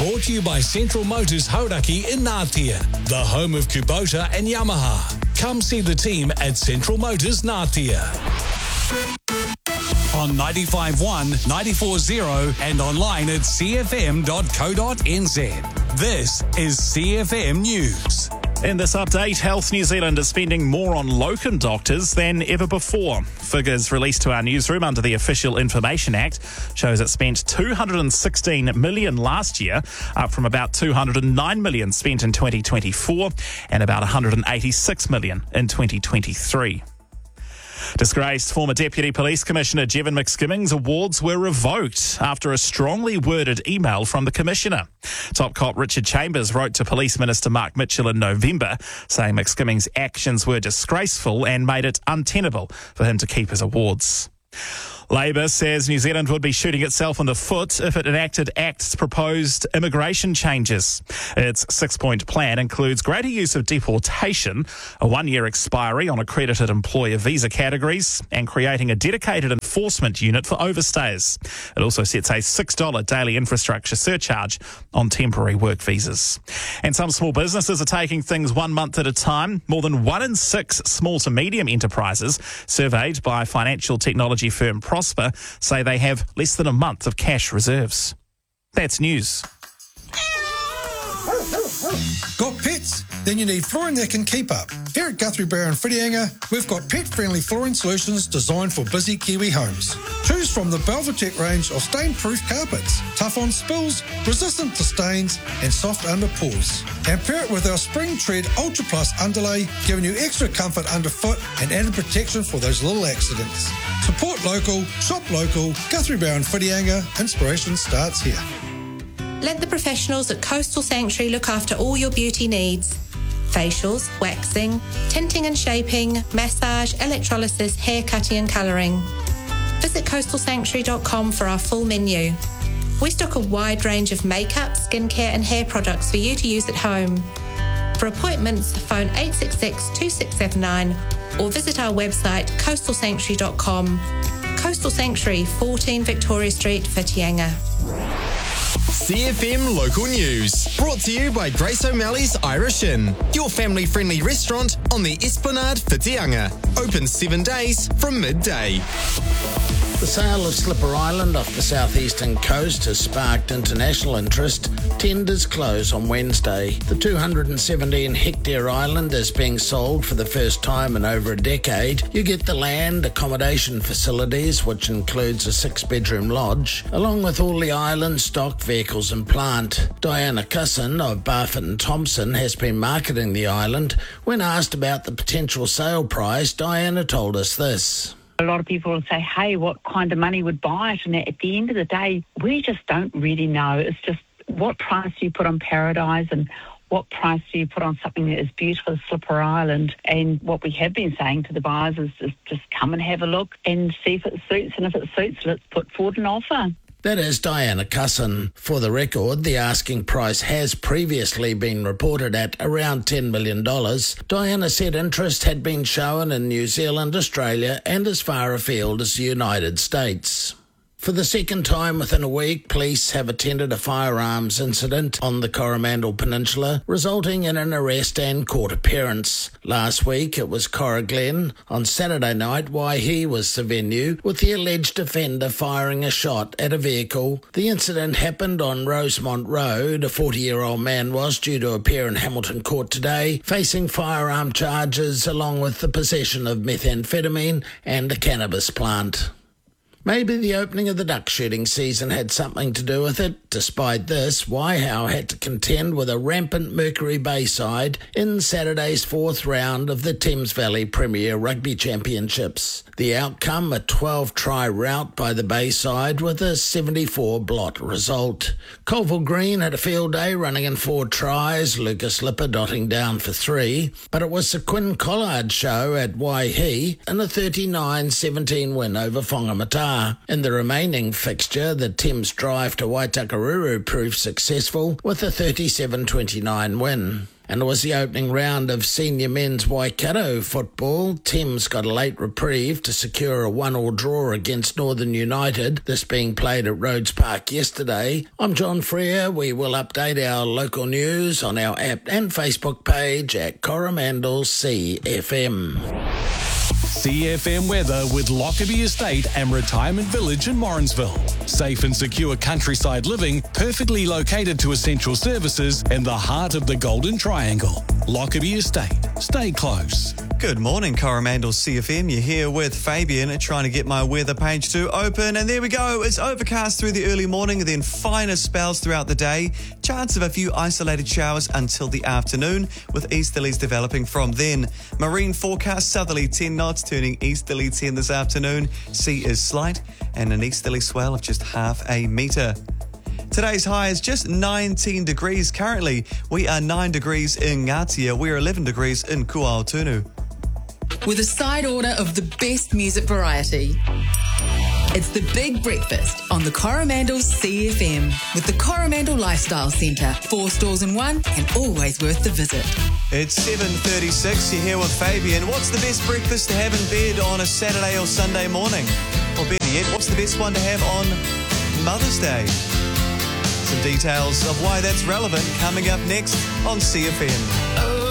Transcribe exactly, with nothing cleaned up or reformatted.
brought to you by Central Motors Hauraki in Ngātea, the home of Kubota and Yamaha. Come see the team at Central Motors Ngātea. On ninety-five point one, ninety-four point zero and online at c f m dot co dot n z. This is C F M News. In this update, Health New Zealand is spending more on locum doctors than ever before. Figures released to our newsroom under the Official Information Act shows it spent two hundred sixteen million dollars last year, up from about two hundred nine million dollars spent in twenty twenty-four and about one hundred eighty-six million dollars in twenty twenty-three. Disgraced former Deputy Police Commissioner Jevon McSkimming's awards were revoked after a strongly worded email from the Commissioner. Top cop Richard Chambers wrote to Police Minister Mark Mitchell in November, saying McSkimming's actions were disgraceful and made it untenable for him to keep his awards. Labour says New Zealand would be shooting itself in the foot if it enacted Act's proposed immigration changes. Its six-point plan includes greater use of deportation, a one-year expiry on accredited employer visa categories, and creating a dedicated enforcement unit for overstayers. It also sets a six dollars daily infrastructure surcharge on temporary work visas. And some small businesses are taking things one month at a time. More than one in six small to medium enterprises surveyed by financial technology firm Prosper say they have less than a month of cash reserves. That's news. Got pets? Then you need flooring that can keep up. Here at Guthrie Brown and Whitianga, we've got pet-friendly flooring solutions designed for busy Kiwi homes. Choose from the Belvatec range of stain-proof carpets, tough on spills, resistant to stains, and soft under pours. And pair it with our Spring Tread Ultra Plus underlay, giving you extra comfort underfoot and added protection for those little accidents. Support local, shop local, Guthrie Brown and Whitianga. Inspiration starts here. Let the professionals at Coastal Sanctuary look after all your beauty needs. Facials, waxing, tinting and shaping, massage, electrolysis, hair cutting and colouring. Visit coastal sanctuary dot com for our full menu. We stock a wide range of makeup, skincare and hair products for you to use at home. For appointments, phone eight six six, two six seven nine or visit our website coastal sanctuary dot com. Coastal Sanctuary, fourteen Victoria Street, Whitianga. C F M Local News, brought to you by Grace O'Malley's Irish Inn, your family-friendly restaurant on the Esplanade, Whitianga. Open seven days from midday. The sale of Slipper Island off the southeastern coast has sparked international interest. Tenders close on Wednesday. The two hundred seventeen hectare island is being sold for the first time in over a decade. You get the land, accommodation facilities, which includes a six-bedroom lodge, along with all the island stock, vehicles and plant. Diana Cusson of Barfoot and Thompson has been marketing the island. When asked about the potential sale price, Diana told us this. A lot of people will say, hey, what kind of money would buy it? And at the end of the day, we just don't really know. It's just what price do you put on Paradise and what price do you put on something that is beautiful as Slipper Island? And what we have been saying to the buyers is, is just come and have a look and see if it suits. And if it suits, let's put forward an offer. That is Diana Cusson. For the record, the asking price has previously been reported at around ten million dollars. Diana said interest had been shown in New Zealand, Australia and as far afield as the United States. For the second time within a week, police have attended a firearms incident on the Coromandel Peninsula, resulting in an arrest and court appearance. Last week, it was Cora Glen. On Saturday night, Waihi was the venue, with the alleged offender firing a shot at a vehicle. The incident happened on Rosemont Road. A forty-year-old man was due to appear in Hamilton Court today, facing firearm charges along with the possession of methamphetamine and a cannabis plant. Maybe the opening of the duck shooting season had something to do with it. Despite this, Waihau had to contend with a rampant Mercury Bay side in Saturday's fourth round of the Thames Valley Premier Rugby Championships. The outcome, a twelve-try rout by the Bay side with a seventy-four blot result. Colville Green had a field day running in four tries, Lucas Lipper dotting down for three, but it was the Quinn Collard show at Waihi in a thirty-nine seventeen win over Whangamata. par. In the remaining fixture, the Thames drive to Waitakaruru proved successful with a thirty-seven twenty-nine win. And it was the opening round of senior men's Waikato football. Thames got a late reprieve to secure a one-all draw against Northern United, this being played at Rhodes Park yesterday. I'm John Freer. We will update our local news on our app and Facebook page at Coromandel C F M. C F M weather with Lockerbie Estate and Retirement Village in Morrinsville. Safe and secure countryside living, perfectly located to essential services in the heart of the Golden Triangle. Lockerbie Estate. Stay close. Good morning, Coromandel C F M. You're here with Fabian, trying to get my weather page to open. And there we go. It's overcast through the early morning, then finer spells throughout the day. Chance of a few isolated showers until the afternoon, with easterlies developing from then. Marine forecast, southerly ten knots, turning easterly ten this afternoon. Sea is slight, and an easterly swell of just half a metre. Today's high is just nineteen degrees. Currently, we are nine degrees in Ngatia. We're eleven degrees in Kuaotunu. With a side order of the best music variety. It's the Big Breakfast on the Coromandel C F M with the Coromandel Lifestyle Centre. Four stores in one and always worth the visit. It's seven thirty-six. You're here with Fabian. What's the best breakfast to have in bed on a Saturday or Sunday morning? Or better yet, what's the best one to have on Mother's Day? Some details of why that's relevant coming up next on C F M.